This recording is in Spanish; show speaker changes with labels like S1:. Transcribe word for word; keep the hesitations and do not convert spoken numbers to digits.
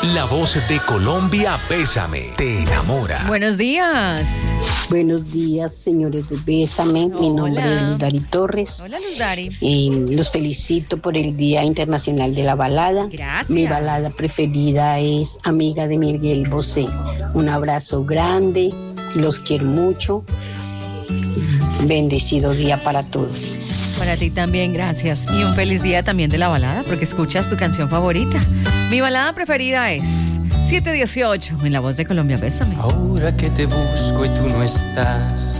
S1: La voz de Colombia, Bésame, te enamora.
S2: Buenos días.
S3: Buenos días, señores de Bésame.
S2: Hola.
S3: Mi nombre es Luz Dari Torres.
S2: Hola, Luz Dari.
S3: Y los felicito por el Día Internacional de la Balada.
S2: Gracias.
S3: Mi balada preferida es Amiga de Miguel Bosé. Un abrazo grande, los quiero mucho. Bendecido día para todos.
S2: Para ti también, gracias. Y un feliz día también de la balada, porque escuchas tu canción favorita. Mi balada preferida es siete dieciocho, en La Voz de Colombia, Bésame.
S4: Ahora que te busco y tú no estás,